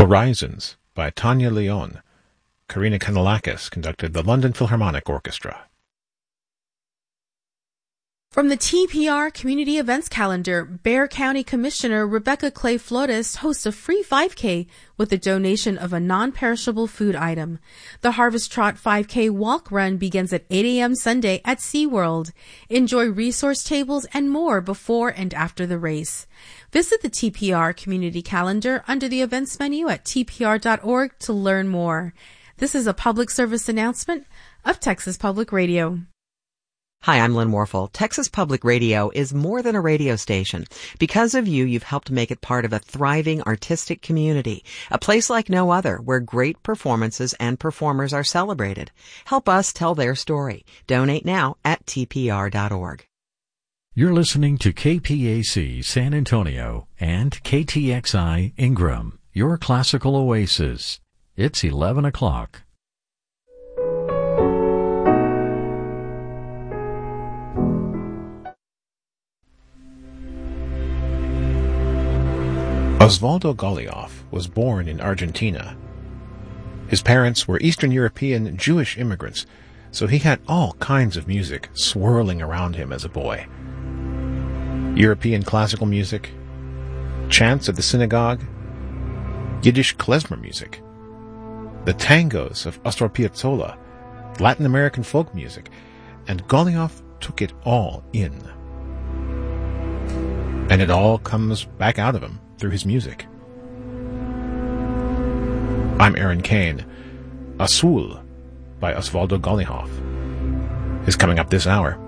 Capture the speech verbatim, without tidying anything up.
Horizons by Tanya Leon. Karina Kanalakis conducted the London Philharmonic Orchestra. From the T P R Community Events Calendar, Bexar County Commissioner Rebecca Clay Flores hosts a free five K with a donation of a non-perishable food item. The Harvest Trot five K Walk Run begins at eight a.m. Sunday at SeaWorld. Enjoy resource tables and more before and after the race. Visit the T P R Community Calendar under the events menu at T P R dot org to learn more. This is a public service announcement of Texas Public Radio. Hi, I'm Lynn Warfel. Texas Public Radio is more than a radio station. Because of you, you've helped make it part of a thriving artistic community, a place like no other where great performances and performers are celebrated. Help us tell their story. Donate now at T P R dot org. You're listening to K P A C San Antonio and K T X I Ingram, your classical oasis. It's eleven o'clock. Osvaldo Golijov was born in Argentina. His parents were Eastern European Jewish immigrants, so he had all kinds of music swirling around him as a boy. European classical music, chants at the synagogue, Yiddish klezmer music, the tangos of Astor Piazzolla, Latin American folk music, and Golijov took it all in. And it all comes back out of him through his music. I'm Aaron Kane. Azul by Osvaldo Golijov is coming up this hour.